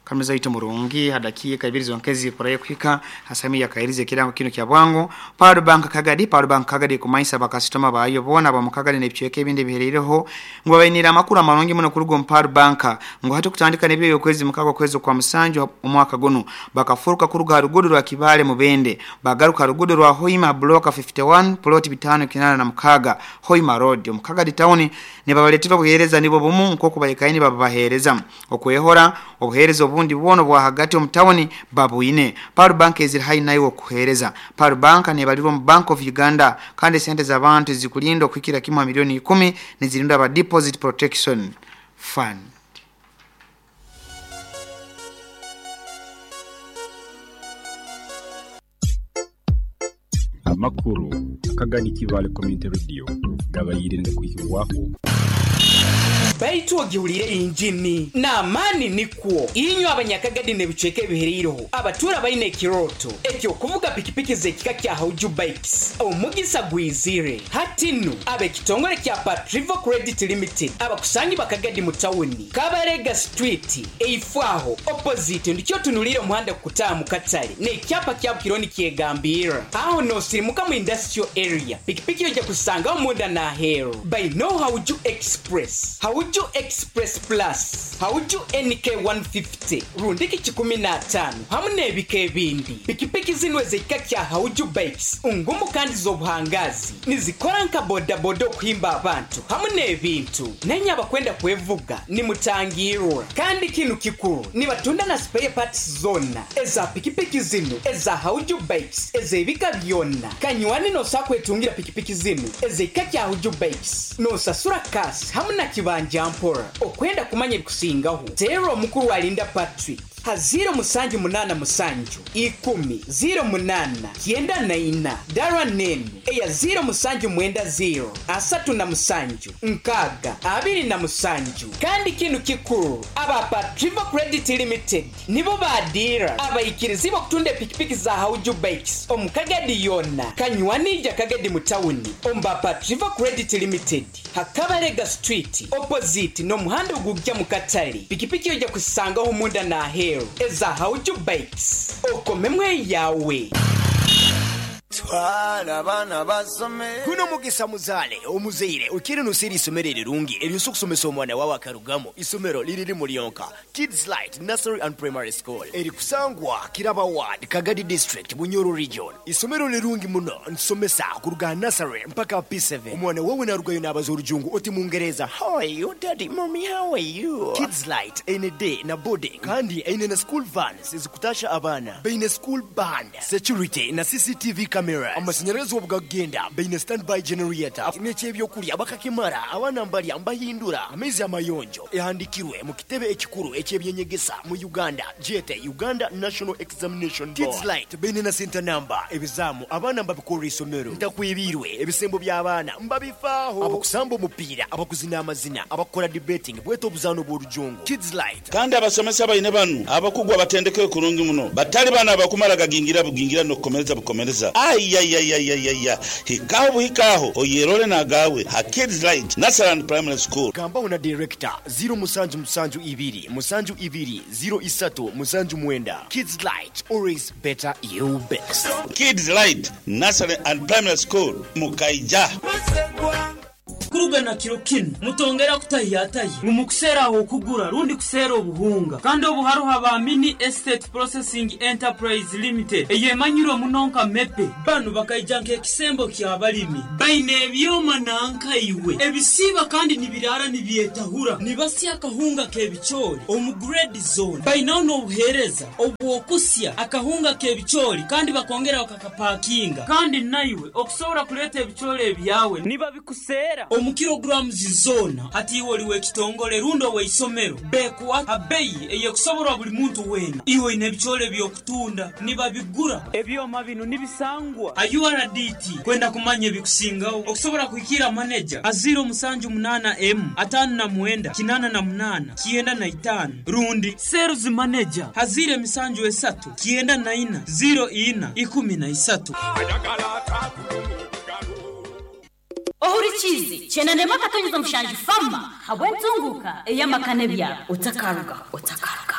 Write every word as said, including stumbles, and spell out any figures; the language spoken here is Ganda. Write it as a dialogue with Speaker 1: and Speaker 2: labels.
Speaker 1: kamiza ito murungi hadakiye kabirizo nkezi koraye kwika hasami yakairize kirango kino kya bwangu Power Bank Kagadi Power Bank Kagadi kumaisa bakasitoma bayo bona bamukagadi nebyeke bindi biherereho ngo bayinira makuru amalongi muno kurugo Power Bank ngo hatu kutandika nebyo yokwezi mukago kwezo kwa musanju umwaka gono bakafuruka kuruga rugodo rwa Kibale mubende bagaruka rugodo rwa Hoima block fifty-one plot bitano kinana na mukaga Hoima road mukagadi town ne babaletero buhereza nibo bumu nkoko bayikaini babahereza okwehora obuhereza obundi buono bwa hagati omutawoni babuine Power Bank eziri hayi nayo okuhereza Power Bank ne baliro mu Bank of Uganda kandi sente za bantu zikulindo kwikira kimwa milioni kumi nizilinda ba deposit protection fund.
Speaker 2: Amakuru Kagadi Kibale Community Radio gabayirinde kwishyurwaho
Speaker 3: Baitu ogihurire injini na amani nikwo inyo abanyakagadi ne biceke bihereyeho abatura bayine kiroto ekyo kuvuga pikipiki zekika kya Hauju Bikes omugisa gwizire hatinu abe kitongore kya Patrivo Credit Limited abakusanyi bakagadi mu tawuni Kabarega Street eifwaho opposite ndikyo tunulire muhanda kutamu Katale ne kyapa kya kironi kiegambira aho no sirimuka mu industrial area pikipiki yoje kusanga omunda na hero by no Hauju Express Hauju Express Plus Hauju N K one fifty rundiki chikumi na tano hamune bike bindi pikipiki zinwe zekika kya Hauju Bikes ungumu kandi zobuhangazi nizikora nka boda bodo kuhimba abantu hamune bintu nenya bakwenda kwevuga ni mutangirura kandi kinu kikuru ni batunda na spare parts zona eza pikipiki zinu eza Hauju Bikes eze bika byonna kanywani no sakwetungira pikipiki zinu eze kya Hauju Bikes no sasura kas hamuna kibanja ampora okwenda kumanya kusingaho zero mukuru walinda Patrick haziro musanju munana musanju ikumi zero munana kienda na ina darwa nenu eya zero musanju mwenda zero asatu na musanju nkaga abiri na musanju kandi kinu kikuru aba Patrivo Credit Limited nibo badira abayikirizi bakutunde pikipiki za Hauju Bikes omukagadi yona kanywani Kagadi mutawuni omba Patrivo Credit Limited Hakabarega Street opposite no muhanda gugya mu Katale pikipiki yoje kusangaho munda na hero eza Hauju Bikes okomemwe yawe
Speaker 4: twala bana basome
Speaker 5: kuno mugisa muzale omuzire ukiri nusiri isomero rirungi eriuso kusomesa omwana wawe akarugamo isomero liriri muri yonka Kids Light Nursery and Primary School eri kusangwa Kiraba Ward Kagadi District Bunyoro Region isomero lirungi muno nsomesa kuruga nursery mpaka P seven omwana wawe narugayo nabazo rujungu oti mungereza how are you daddy mommy how are you Kids Light any day na boarding kandi ine na school vans zikutasha abana beine school band security na C C T V camera amashanyarazi obugagenda beine standby generator n'ekyebyo kuli abakakimara abana mbali ambahindura amezi amayonjo ehandikirwe mu kitebe ekikuru ekyebyenyegesa mu Uganda J T Uganda National Examination Board Kids Light beine na center number ebizamu abana mbabikora isomero ntakwibirwe ebisembo by'abana mbabifaho abakusamba umupira abakuzina amazina abakora debating bweto buzano bw'orujungu Kids Light
Speaker 6: kandi abasomesa bayine banu abakugwa batendeke kurungi muno batali bana abakumara gagingira bugingira no komereza bukomereza ay ay ay ay ay ay hikaho hikaho oyerole na gawe ha Kids Light Nursery and Primary School
Speaker 5: gamba una director zero musanju musanju ibiri musanju ibiri zero isatu musanju mwenda Kids Light always better you best
Speaker 6: Kids Light Nursery and Primary School mukaija
Speaker 7: kuruga na kirokino mutongera kutahiyataye umukusera aho kugura rundi kusera obuhunga kandi obuharuha ba Mini Estate Processing Enterprise Limited eyemanyiro munonka mepe banu bakayijanke ekisembo kyabalimi baine byoma nanka iwe ebisiba kandi nibirara nibyetahura nibasi akahunga kebichori omu grade zone baina no buhereza obwokusya akahunga kebichori kandi bakongera bakakapakinga kandi naiwe okusobora kuleta ebichori ebyawe niba bikusera omu kilograms zona ati woliwe kitongole rundo we isomero bekwa abeyi eye kusobora buli muntu wena iwe inebichole byokutunda niba bigura ebyoma bino nibisangwa ayu R D T kwenda kumanye bikusingaho okusobora kuikira manager aziro musanju munana M atanu na mwenda kinana na munana kienda na itanu rundi sales manager hazire misanju esatu kienda na ina zero ina ikumi na isatu
Speaker 8: Ohurichizi chena nema katonyeza mshanji fama habwentunguka eya makane bya utakaruga utakaruga